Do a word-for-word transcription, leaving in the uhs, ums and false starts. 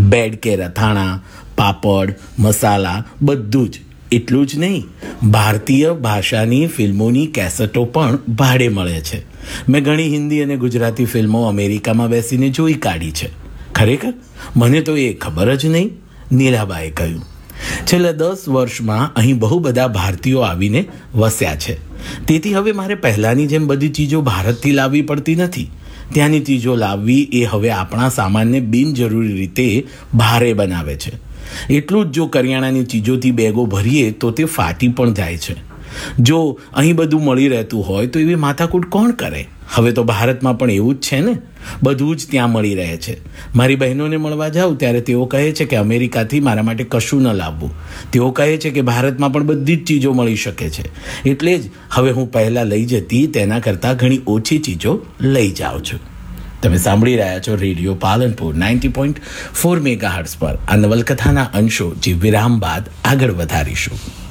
Bed કે રથાણા, પાપડ, મસાલા બધું જ. એટલું જ નહીં, ભારતીય ભાષાની ફિલ્મોની કેસેટો પણ ભાડે મળે છે. મેં ઘણી હિન્દી અને ગુજરાતી ફિલ્મો અમેરિકામાં બેસીને જોઈ કાઢી છે. ખરેખર મને તો એ ખબર જ નહીં, નીલાબાએ કહ્યું. છેલ્લા દસ વર્ષમાં અહીં બહુ બધા ભારતીયો આવીને વસ્યા છે. તેથી હવે મારે પહેલાંની જેમ બધી ચીજો ભારતથી લાવવી પડતી નથી. ત્યાંની ચીજો લાવવી એ હવે આપણા સામાનને બિનજરૂરી રીતે ભારે બનાવે છે. એટલું જ જો કરિયાણાની ચીજોથી બેગો ભરીએ તો તે ફાટી પણ જાય છે. જો અહીં બધું મળી રહેતું હોય તો એવી માથાકૂટ કોણ કરે? હવે તો ભારતમાં પણ એવું જ છે ને, બધું જ ત્યાં મળી રહે છે. મારી બહેનોને મળવા જાઉં ત્યારે તેઓ કહે છે કે અમેરિકાથી મારા માટે કશું ન લાવવું. તેઓ કહે છે કે ભારતમાં પણ બધી જ ચીજો મળી શકે છે. એટલે જ હવે હું પહેલાં લઈ જતી તેના કરતાં ઘણી ઓછી ચીજો લઈ જાઉં છું. તમે સાંભળી રહ્યા છો radio Palanpur ninety point four mega hertz પર આ નવલકથાના અંશો જે વિરામ બાદ આગળ વધારીશું.